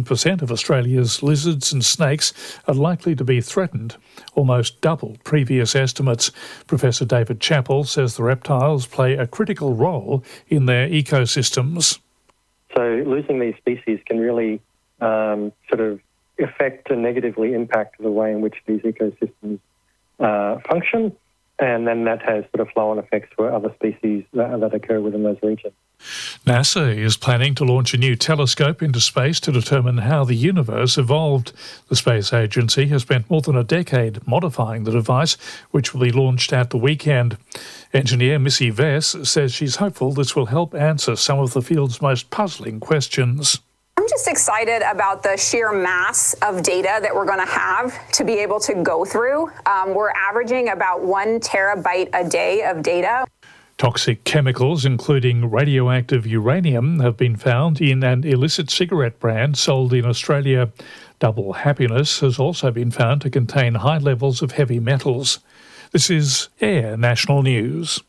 15% of Australia's lizards and snakes are likely to be threatened, almost double previous estimates. Professor David Chappell says the reptiles play a critical role in their ecosystems. So losing these species can really sort of affect and negatively impact the way in which these ecosystems function, and then that has sort of flow-on effects for other species that occur within those regions. NASA is planning to launch a new telescope into space to determine how the universe evolved. The space agency has spent more than a decade modifying the device, which will be launched at the weekend. Engineer Missy Vess says she's hopeful this will help answer some of the field's most puzzling questions. I'm just excited about the sheer mass of data that we're going to have to be able to go through. We're averaging about 1 terabyte a day of data. Toxic chemicals, including radioactive uranium, have been found in an illicit cigarette brand sold in Australia. Double Happiness has also been found to contain high levels of heavy metals. This is Air National News.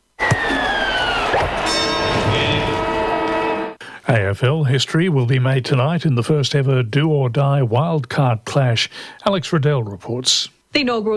AFL history will be made tonight in the first ever do-or-die wildcard clash. Alex Riddell reports. The inaugural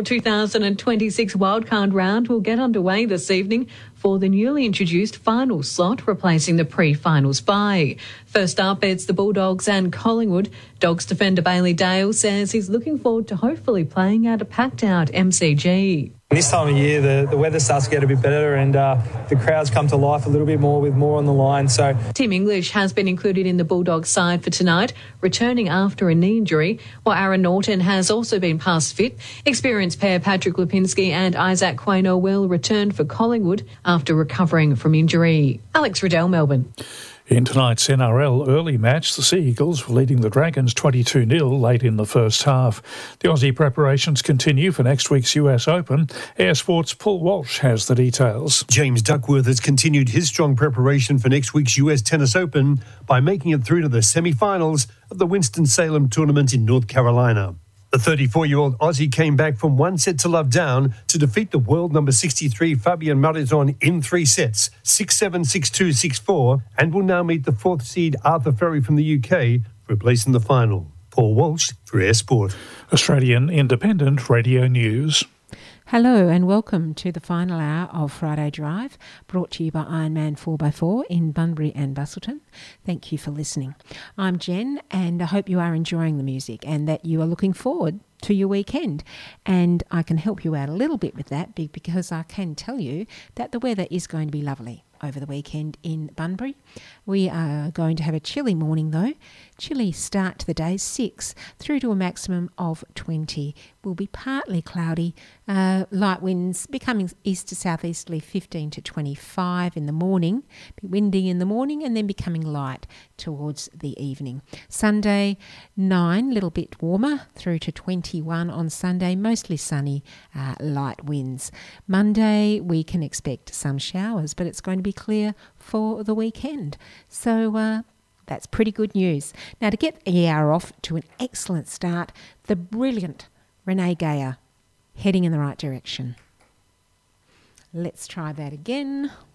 2026 wildcard round will get underway this evening for the newly introduced final slot, replacing the pre-finals bye. First up, it's the Bulldogs and Collingwood. Dogs defender Bailey Dale says he's looking forward to hopefully playing at a packed-out MCG. This time of year, the weather starts to get a bit better and the crowds come to life a little bit more with more on the line. So Tim English has been included in the Bulldogs side for tonight, returning after a knee injury, while Aaron Norton has also been past fit. Experienced pair Patrick Lipinski and Isaac Quaino will return for Collingwood after recovering from injury. Alex Riddell, Melbourne. In tonight's NRL early match, the Sea Eagles were leading the Dragons 22-0 late in the first half. The Aussie preparations continue for next week's US Open. Air Sports' Paul Walsh has the details. James Duckworth has continued his strong preparation for next week's US Tennis Open by making it through to the semi-finals of the Winston-Salem tournament in North Carolina. The 34-year-old Aussie came back from 1-0 down to defeat the world number 63 Fabian Mariton in 3 sets, 6-7, 6-2, 6-4, and will now meet the 4th seed Arthur Ferry from the UK for a place in the final. Paul Walsh for Air Sport. Australian Independent Radio News. Hello and welcome to the final hour of Friday Drive, brought to you by Ironman 4x4 in Bunbury and Busselton. Thank you for listening. I'm Jen and I hope you are enjoying the music and that you are looking forward to your weekend. And I can help you out a little bit with that because I can tell you that the weather is going to be lovely over the weekend in Bunbury. We are going to have a chilly morning though. Chilly start to the day, 6 through to a maximum of 20. Will be partly cloudy, light winds becoming east to southeasterly 15 to 25 in the morning, be windy in the morning and then becoming light towards the evening. Sunday 9, little bit warmer through to 21 on Sunday, mostly sunny, light winds. Monday we can expect some showers, but it's going to be clear for the weekend. So that's pretty good news. Now, to get the hour off to an excellent start, the brilliant Renee Geyer, heading in the right direction. Let's try that again.